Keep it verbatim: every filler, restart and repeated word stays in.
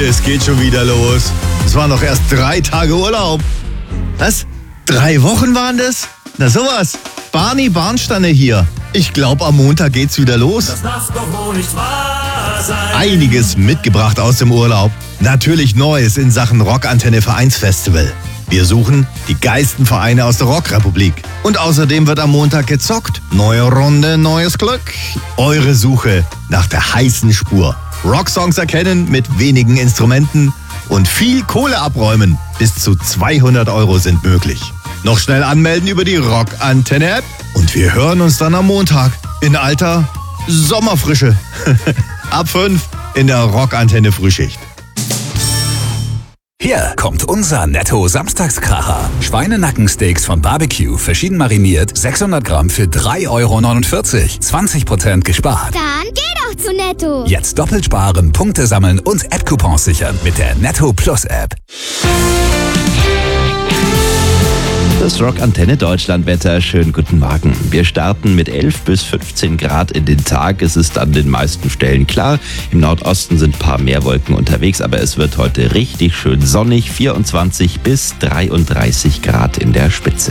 Es geht schon wieder los. Es waren noch erst drei Tage Urlaub. Was? Drei Wochen waren das? Na sowas. Barney Barnstanne hier. Ich glaube, am Montag geht's wieder los. Das darf doch wohl nicht wahr sein. Einiges mitgebracht aus dem Urlaub. Natürlich Neues in Sachen Rockantenne Vereinsfestival. Wir suchen die geilsten Vereine aus der Rockrepublik. Und außerdem wird am Montag gezockt. Neue Runde, neues Glück. Eure Suche nach der heißen Spur. Rocksongs erkennen mit wenigen Instrumenten und viel Kohle abräumen. Bis zu zweihundert Euro sind möglich. Noch schnell anmelden über die Rockantenne-App und wir hören uns dann am Montag in alter Sommerfrische. Ab fünf in der Rockantenne Frühschicht. Hier kommt unser Netto-Samstagskracher. Schweinenackensteaks von Barbecue, verschieden mariniert, sechshundert Gramm für drei Euro neunundvierzig. zwanzig Prozent gespart. Dann geh doch zu Netto. Jetzt doppelt sparen, Punkte sammeln und App-Coupons sichern mit der Netto Plus App. Das Rockantenne Deutschlandwetter, schönen guten Morgen. Wir starten mit elf bis fünfzehn Grad in den Tag. Es ist an den meisten Stellen klar. Im Nordosten sind ein paar mehr Wolken unterwegs, aber es wird heute richtig schön sonnig. vierundzwanzig bis dreiunddreißig Grad in der Spitze.